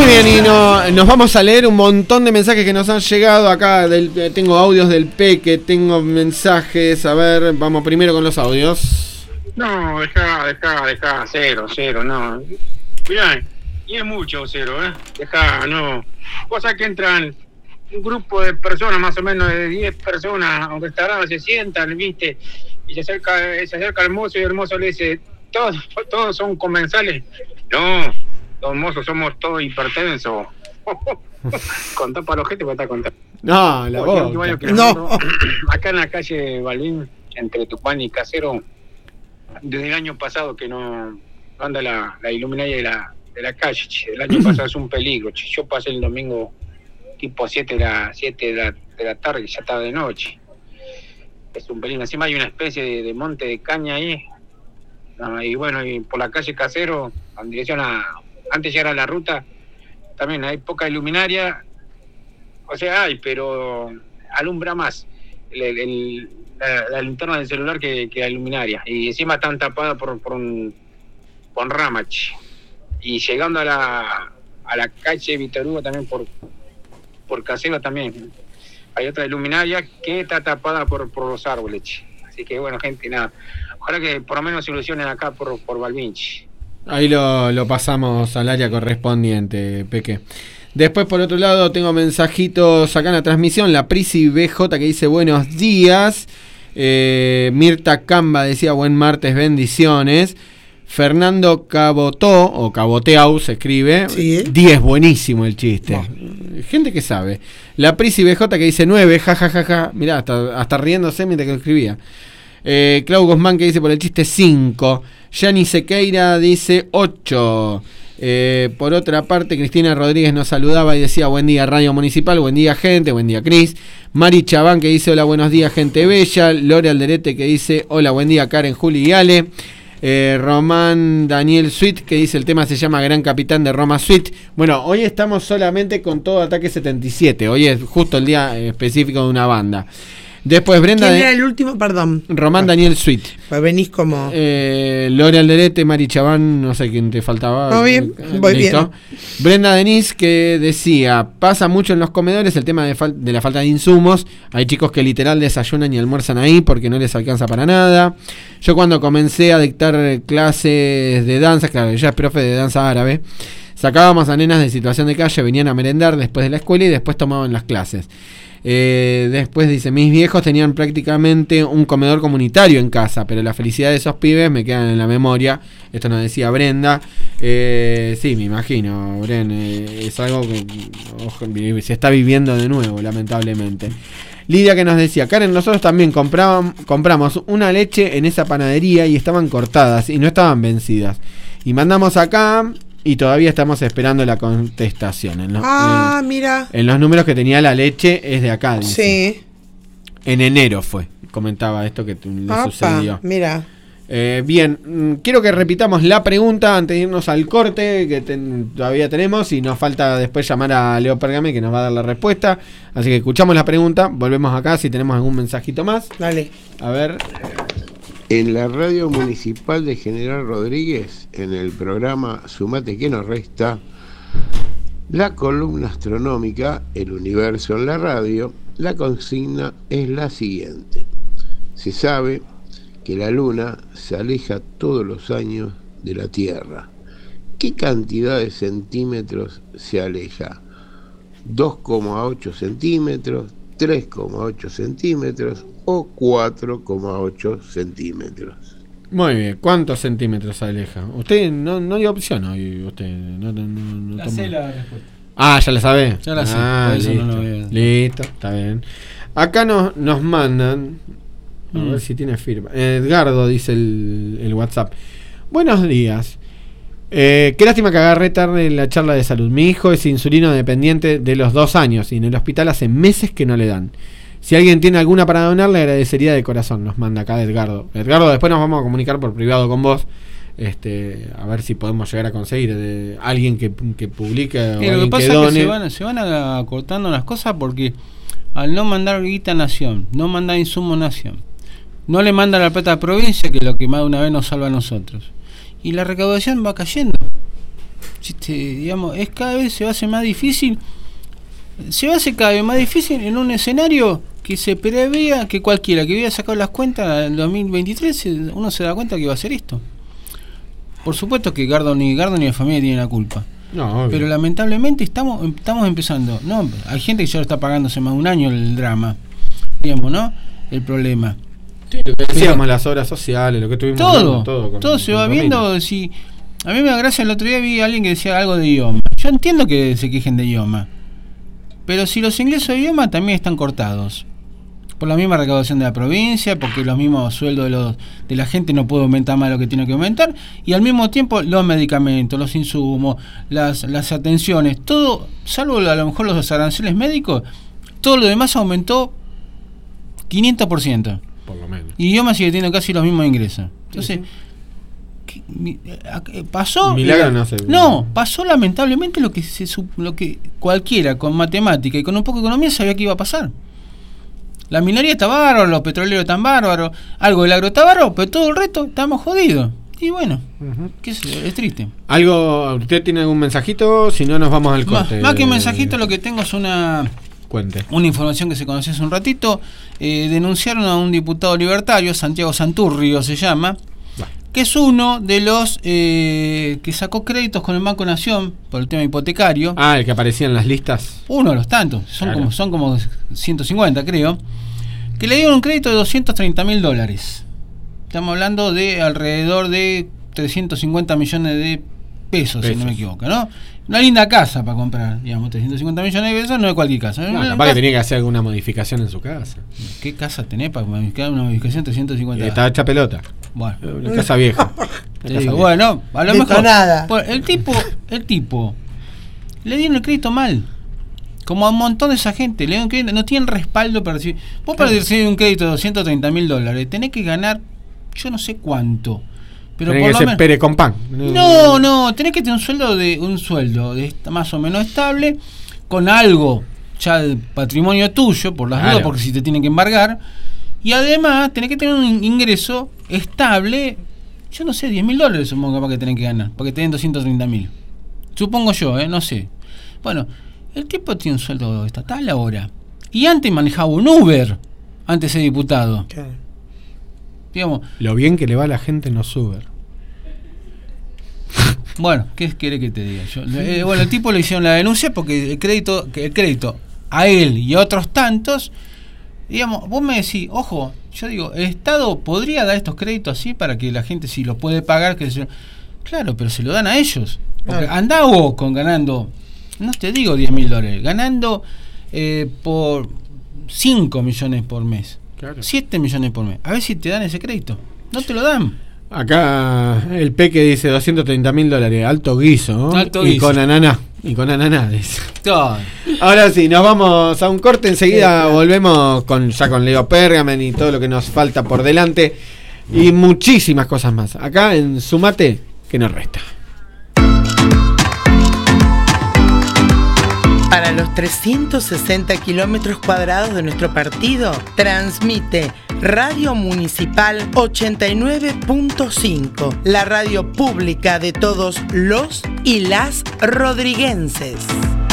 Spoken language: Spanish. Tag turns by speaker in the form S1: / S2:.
S1: bien, y nos vamos a leer un montón de mensajes que nos han llegado acá. Tengo audios del Peque, tengo mensajes. A ver, vamos primero con los audios.
S2: No, dejá, cero, no. Mirá, y es mucho cero, Dejá, no. Cosa que entran un grupo de personas, más o menos de 10 personas, a un restaurante, se sientan, ¿viste? Y se acerca el mozo y el mozo le dice, todos son comensales. No, los mozos somos todos hipertensos. Contá para los gente, para estar contando.
S1: No, la voz.
S2: No. Acá en la calle Balbín, entre Tupán y Casero, desde el año pasado que no anda la iluminaria de la calle. El año pasado es un peligro. Yo pasé el domingo tipo 7 de la tarde, ya estaba de noche. Es un peligro. Encima hay una especie de monte de caña ahí. Y bueno, y por la calle Casero, en dirección antes de llegar a la ruta, también hay poca iluminaria. O sea, hay, pero alumbra más la linterna del celular que la iluminaria. Y encima están tapadas por ramach. Y llegando a la calle Víctor Hugo también por Casero también hay otra iluminaria que está tapada por los árboles. Así que bueno, gente, nada. Ojalá que por lo menos solucionen acá por Balvinch.
S1: Ahí lo pasamos al área correspondiente, Peque. Después, por otro lado, tengo mensajitos acá en la transmisión. La Prisi BJ que dice buenos días. Mirta Camba decía buen martes, bendiciones. Fernando Cabotó, o Caboteau se escribe. Sí. 10, buenísimo el chiste. No. Gente que sabe. La Prisi BJ que dice 9, jajajaja. Mirá, hasta riéndose mientras que lo escribía. Clau Guzmán que dice por el chiste 5. Yani Sequeira dice 8. Por otra parte, Cristina Rodríguez nos saludaba y decía buen día Radio Municipal, buen día gente, buen día Cris. Mari Chabán que dice hola, buenos días gente bella. Lore Alderete que dice hola, buen día Karen, Juli y Ale. Román Daniel Sweet que dice el tema se llama Gran Capitán de Roma Sweet. Bueno, hoy estamos solamente con todo Ataque 77. Hoy es justo el día específico de una banda. Después Brenda.
S3: ¿Quién era el último? Perdón.
S1: Román Daniel Sweet.
S3: Pues venís como.
S1: Lore Alderete, Mari Chabán, no sé quién te faltaba.
S3: No, bien, voy
S1: listo. Bien. Brenda Denise que decía, pasa mucho en los comedores el tema de la falta de insumos. Hay chicos que literal desayunan y almuerzan ahí porque no les alcanza para nada. Yo cuando comencé a dictar clases de danza, claro, ella es profe de danza árabe, sacábamos a nenas de situación de calle, venían a merendar después de la escuela y después tomaban las clases. Después dice, mis viejos tenían prácticamente un comedor comunitario en casa, pero la felicidad de esos pibes me quedan en la memoria. Esto nos decía Brenda. Sí, me imagino, Bren, es algo que se está viviendo de nuevo, lamentablemente. Lidia que nos decía, Karen, nosotros también compramos una leche en esa panadería y estaban cortadas y no estaban vencidas. Y mandamos acá y todavía estamos esperando la contestación.
S3: Mira.
S1: En los números que tenía la leche es de acá, dice.
S3: Sí.
S1: En enero comentaba esto que le sucedió.
S3: Mira.
S1: Bien, quiero que repitamos la pregunta antes de irnos al corte que todavía tenemos y nos falta después llamar a Leo Pergame que nos va a dar la respuesta. Así que escuchamos la pregunta, volvemos acá si tenemos algún mensajito más.
S3: Dale.
S1: A ver.
S4: En la radio municipal de General Rodríguez, en el programa Sumate que nos resta, la columna astronómica El Universo en la radio, la consigna es la siguiente. Se sabe que la Luna se aleja todos los años de la Tierra. ¿Qué cantidad de centímetros se aleja? 2,8 centímetros, 3,8 centímetros o 4,8 centímetros.
S1: Muy bien, ¿cuántos centímetros se aleja? Usted no dio opción hoy, usted no
S5: la sé la respuesta.
S1: Ya la sabe.
S5: Ya la sé,
S1: listo,
S5: no lo veo.
S1: Listo, está bien. Acá nos mandan, a ver si tiene firma. Edgardo dice el WhatsApp. Buenos días. Qué lástima que agarré tarde la charla de salud. Mi hijo es insulino dependiente de los 2 años y en el hospital hace meses que no le dan. Si alguien tiene alguna para donar, le agradecería de corazón. Nos manda acá Edgardo. Edgardo, después nos vamos a comunicar por privado con vos. A ver si podemos llegar a conseguir alguien que publique o alguien
S5: lo que pasa
S1: que done.
S5: Es que se van acortando las cosas porque al no mandar guita a Nación, no mandar insumo a Nación, no le manda la plata a provincia, que es lo que más de una vez nos salva a nosotros. Y la recaudación va cayendo. digamos, es cada vez se hace más difícil. Se hace cada vez más difícil en un escenario que se preveía que cualquiera que hubiera sacado las cuentas en 2023, uno se da cuenta que iba a hacer esto. Por supuesto que ni la familia tienen la culpa.
S1: No, obvio.
S5: Pero lamentablemente estamos empezando. No, hay gente que ya lo está pagando hace más de un año el drama, digamos, ¿no? El problema.
S1: Sí, lo que decíamos, las obras sociales, lo que tuvimos
S5: todo se va viendo. Si a mí me da gracia, el otro día vi a alguien que decía algo de idioma. Yo entiendo que se quejen de idioma, pero si los ingresos de idioma también están cortados por la misma recaudación de la provincia, porque los mismos sueldos de la gente no puede aumentar más de lo que tiene que aumentar, y al mismo tiempo los medicamentos, los insumos, las atenciones, todo, salvo a lo mejor los aranceles médicos, todo lo demás aumentó 500%.
S1: Por lo menos.
S5: Y idioma sigue teniendo casi los mismos ingresos. Entonces, pasó.
S1: Milagro no sé.
S5: No, pasó lamentablemente lo que cualquiera con matemática y con un poco de economía sabía que iba a pasar. La minería está bárbaro, los petroleros están bárbaros, algo del agro está bárbaro, pero todo el resto estamos jodidos. Y bueno, es triste.
S1: ¿Usted tiene algún mensajito? Si no, nos vamos al corte.
S5: Más que un mensajito, lo que tengo es una información que se conoció hace un ratito. Denunciaron a un diputado libertario, Santiago Santurrio se llama, que es uno de los que sacó créditos con el Banco Nación por el tema hipotecario.
S1: El que aparecía en las listas.
S5: Uno de los tantos, son como 150 creo, que le dieron un crédito de $230.000. Estamos hablando de alrededor de 350 millones de pesos, si no me equivoco, ¿no? Una linda casa para comprar, digamos, 350 millones de pesos no es cualquier casa.
S1: Capaz que tenía que hacer alguna modificación en su casa.
S5: ¿Qué casa tenés para modificar una modificación de 350?
S1: Estaba hecha pelota.
S5: Bueno,
S1: una casa vieja.
S5: Bueno, a lo mejor
S3: nada.
S5: El tipo le dieron el crédito mal. Como a un montón de esa gente, le dieron crédito, no tienen respaldo para recibir. Vos para recibir un crédito de $230.000 tenés que ganar yo no sé cuánto. Pero
S1: tenés que ser Pere con pan.
S5: No, tenés que tener un sueldo más o menos estable, con algo ya de patrimonio tuyo, por las dudas, porque si te tienen que embargar. Y además tenés que tener un ingreso estable, yo no sé, $10.000 supongo capaz que tenés que ganar, porque te den 230.000. Supongo yo, no sé. Bueno, el tipo tiene un sueldo estatal ahora. Y antes manejaba un Uber, antes de ser diputado.
S3: Claro.
S5: Digamos,
S1: lo bien que le va a la gente en los Uber.
S5: Bueno, ¿qué querés que te diga? Bueno, el tipo le hicieron la denuncia porque el crédito a él y a otros tantos, digamos, vos me decís, ojo, yo digo, el Estado podría dar estos créditos así para que la gente, si los puede pagar, claro, pero se lo dan a ellos. Porque andá vos ganando, no te digo $10.000, ganando por 5 millones por mes. Claro. 7 millones por mes. A ver si te dan ese crédito. No te lo dan.
S1: Acá el Peque dice $230.000. Alto guiso, ¿no?
S5: Alto guiso.
S1: Y con ananá. Dice.
S5: Todo.
S1: Ahora sí, nos vamos a un corte. Enseguida volvemos con Leo Pergamen y todo lo que nos falta por delante. Y muchísimas cosas más. Acá en Sumate, que nos resta.
S3: Para los 360 kilómetros cuadrados de nuestro partido, transmite Radio Municipal 89.5, la radio pública de todos los y las rodriguenses.